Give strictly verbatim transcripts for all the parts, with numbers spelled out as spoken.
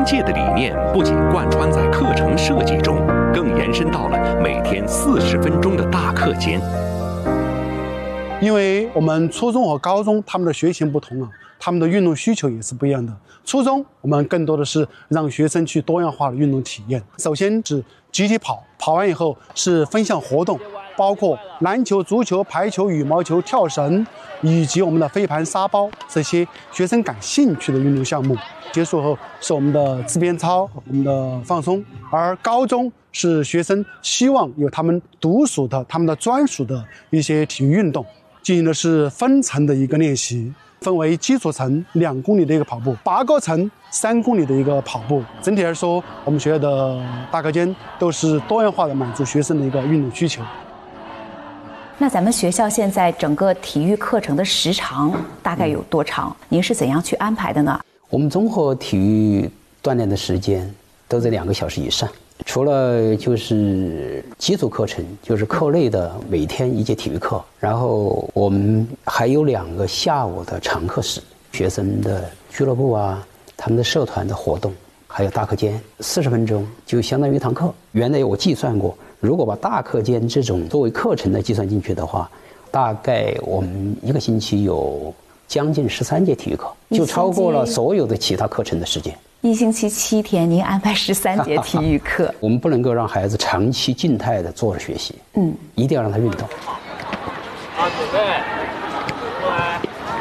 届的理念不仅贯穿在课程设计中，更延伸到了每天四十分钟的大课间。 因为我们初中和高中他们的学型不同啊，他们的运动需求也是不一样的。初中我们更多的是让学生去多样化的运动体验，首先是集体跑，跑完以后是分项活动，包括篮球、足球、排球、羽毛球、跳绳，以及我们的飞盘、沙包这些学生感兴趣的运动项目。结束后是我们的自编操，我们的放松。而高中是学生希望有他们独属的、他们的专属的一些体育运动，进行的是分层的一个练习，分为基础层两公里的一个跑步，拔高层三公里的一个跑步。整体来说，我们学校的大课间都是多样化的满足学生的一个运动需求。 那咱们学校现在整个体育课程的时长大概有多长？您是怎样去安排的呢？ 我们综合体育锻炼的时间都在两个小时以上，除了就是基础课程，就是课内的每天一节体育课，然后我们还有两个下午的常课时，学生的俱乐部啊，他们的社团的活动，还有大课间，四十分钟就相当于一堂课。原来我计算过，如果把大课间这种作为课程的计算进去的话，大概我们一个星期有将近十三节体育课，就超过了所有的其他课程的时间。 一星期七天，您安排十三节体育课。 我们不能够让孩子长期静态的坐着学习，嗯，一定要让他运动。 好，准备，过来。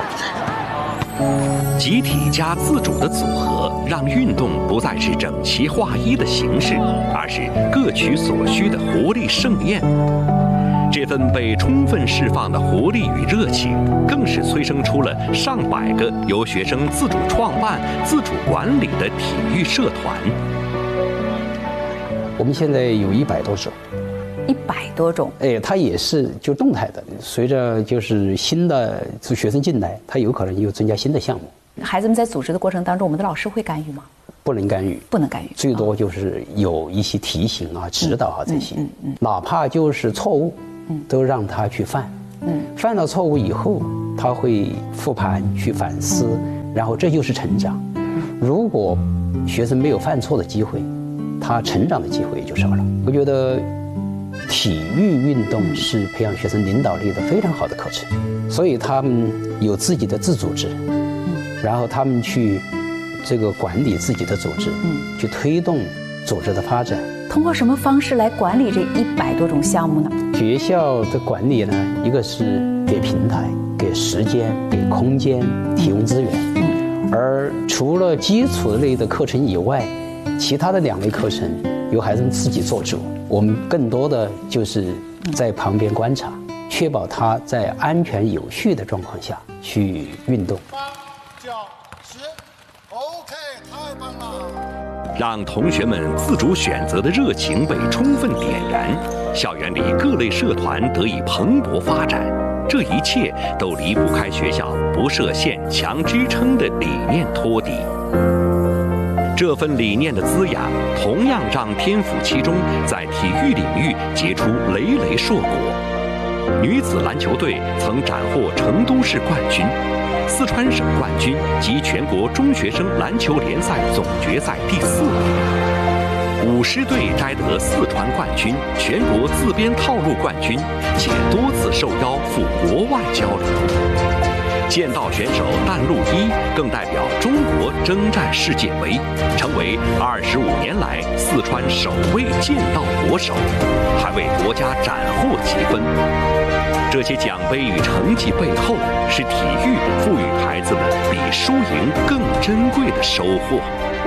集体加自主的组合，让运动不再是整齐划一的形式，而是各取所需的活力盛宴。这份被充分释放的活力与热情，更是催生出了上百个由学生自主创办、自主管理的体育社团。 我们现在有一百多种， 一百多种。 哎，它也是就动态的，随着就是新的学生进来，它有可能又增加新的项目。 孩子们在组织的过程当中，我们的老师会干预吗？ 不能干预， 不能干预， 最多就是有一些提醒啊、指导啊这些，嗯嗯，哪怕就是错误。都让他去犯，嗯，犯了错误以后，他会复盘去反思，然后这就是成长。如果学生没有犯错的机会，他成长的机会也就少了。我觉得体育运动是培养学生领导力的非常好的课程，所以他们有自己的自组织，然后他们去这个管理自己的组织，嗯，去推动组织的发展。 通过什么方式来管理这一百多种项目呢？ 学校的管理呢，一个是给平台、给时间、给空间提供资源，嗯，而除了基础类的课程以外，其他的两类课程由孩子们自己做主，我们更多的就是在旁边观察，确保他在安全有序的状况下去运动。 八九十 ，OK， 太棒了！ 让同学们自主选择的热情被充分点燃，校园里各类社团得以蓬勃发展，这一切都离不开学校不设限、强支撑的理念托底。这份理念的滋养，同样让天府七中在体育领域结出累累硕果。女子篮球队曾斩获成都市冠军、四川省冠军及全国中学生篮球联赛总决赛第四名。舞狮队摘得四川冠军、全国自编套路冠军，且多次受邀赴国外交流。剑道选手但路一更代表中国征战世界杯，成为二十五年来四川首位剑道国手，还为国家斩获积分。这些奖杯与成绩背后，是体育赋予孩子们比输赢更珍贵的收获。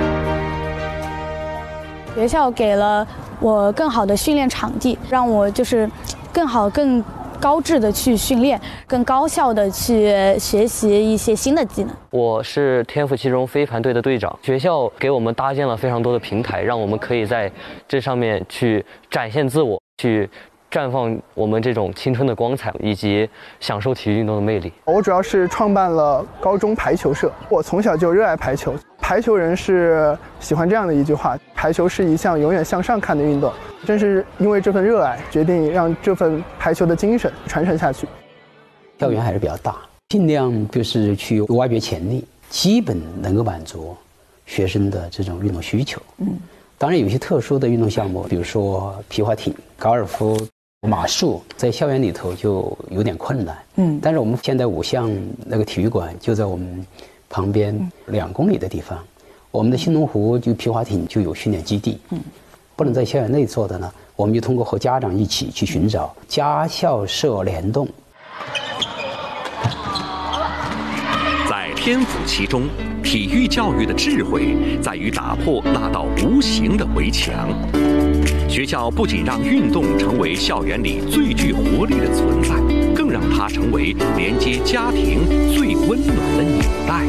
学校给了我更好的训练场地，让我就是更好、更高质的去训练，更高效的去学习一些新的技能。 我是天府七中飞盘队的队长，学校给我们搭建了非常多的平台，让我们可以在这上面去展现自我，去绽放我们这种青春的光彩，以及享受体育运动的魅力。 我主要是创办了高中排球社，我从小就热爱排球。排球人是喜欢这样的一句话：排球是一项永远向上看的运动。正是因为这份热爱，决定让这份排球的精神传承下去。 校园还是比较大，尽量就是去挖掘潜力，基本能够满足学生的这种运动需求。嗯，当然有一些特殊的运动项目，比如说皮划艇、高尔夫、马术，在校园里头就有点困难。嗯，但是我们现在五项那个体育馆就在我们旁边两公里的地方，我们的新东湖就皮划艇就有训练基地。嗯，不能在校园内做的呢，我们就通过和家长一起去寻找家校社联动。 在天府其中，体育教育的智慧在于打破那道无形的围墙。学校不仅让运动成为校园里最具活力的存在，更让它成为连接家庭最温暖的纽带。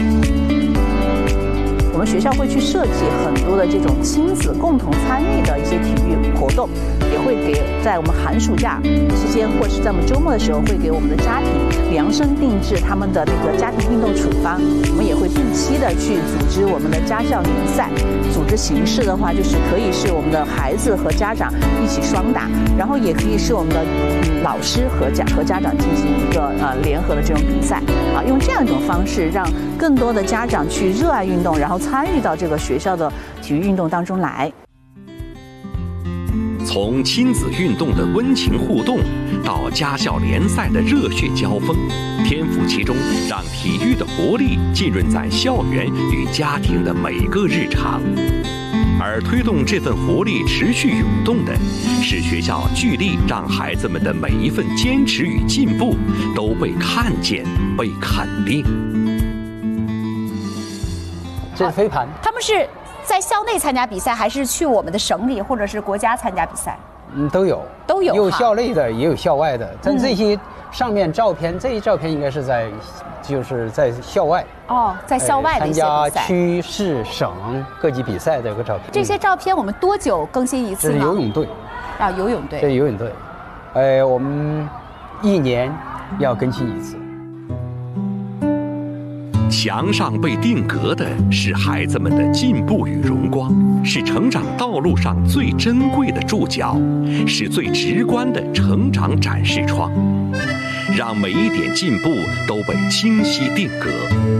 我们学校会去设计很多的这种亲子共同参与的一些体育活动，也会给在我们寒暑假期间或者是在我们周末的时候，会给我们的家庭量身定制他们的那个家庭运动处方。我们也会定期的去组织我们的家校联赛，组织形式的话，就是可以是我们的孩子和家长一起双打，然后也可以是我们的、嗯、老师和家和家长进行一个呃联合的这种比赛啊，用这样一种方式，让更多的家长去热爱运动，然后参与到这个学校的体育运动当中来。 从亲子运动的温情互动，到家校联赛的热血交锋，天府其中让体育的活力浸润在校园与家庭的每个日常。而推动这份活力持续涌动的，是学校聚力让孩子们的每一份坚持与进步都被看见、被肯定。 这是飞盘， 他们是在校内参加比赛，还是去我们的省里或者是国家参加比赛？ 嗯，都有， 都有， 有校内的，也有校外的。但这些上面照片，嗯、这一照片应该是在，就是在校外。 哦，在校外的一些比赛。 参加区、市、省各级比赛的一个照片。 这些照片我们多久更新一次呢？ 这是游泳队。 啊，游泳队。 这是游泳队，呃，我们一年要更新一次。 墙上被定格的是孩子们的进步与荣光，是成长道路上最珍贵的注脚，是最直观的成长展示窗，让每一点进步都被清晰定格。